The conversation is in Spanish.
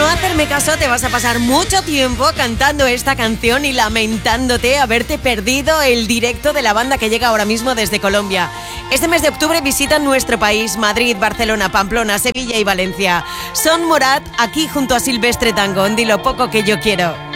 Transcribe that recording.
no hacerme caso, te vas a pasar mucho tiempo cantando esta canción y lamentándote haberte perdido el directo de la banda que llega ahora mismo desde Colombia. Este mes de octubre visitan nuestro país, Madrid, Barcelona, Pamplona, Sevilla y Valencia. Son Morat, aquí junto a Silvestre Dangond y Lo poco que yo quiero.